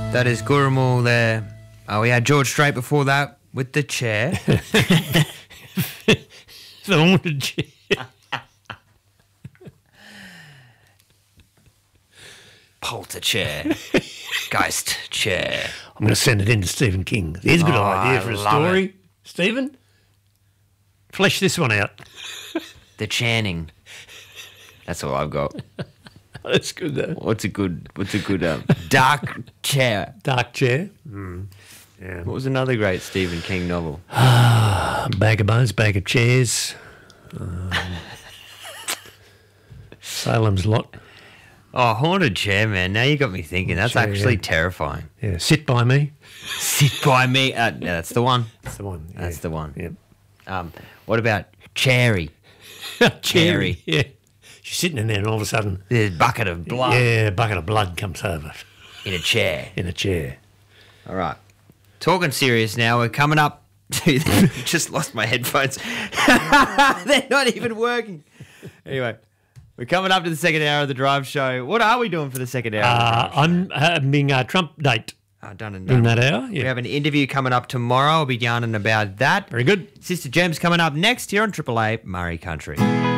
That is Gurumul there. We had George Strait before that with the chair. The haunted chair. Polter chair. Geist chair. I'm going to send it in to Stephen King. There's a good idea for a story. It. Stephen, flesh this one out. The Channing. That's all I've got. That's good though. What's a good dark chair? Dark chair. Yeah. What was another great Stephen King novel? Bag of bones, bag of chairs. Salem's Lot. Oh, haunted chair, man. Now you got me thinking. That's Chair, actually yeah. terrifying. Yeah, Sit By Me. Sit by me. Yeah, that's the one. That's the one. Yeah. That's the one. Yep. What about Cherry? Cherry. Yeah. She's sitting in there and all of a sudden... The bucket of blood Yeah, a bucket of blood comes over in a chair. in a chair. All right. Talking serious now. We're coming up to... Just lost my headphones. They're not even working. Anyway, we're coming up to the second hour of the Drive Show. What are we doing for the second hour of the Drive Show? I'm having a Trump date Done and in done. that hour. We Yeah. have an interview coming up tomorrow. I'll be yarning about that. Very good. Sister Gem's coming up next here on Triple A Murray Country.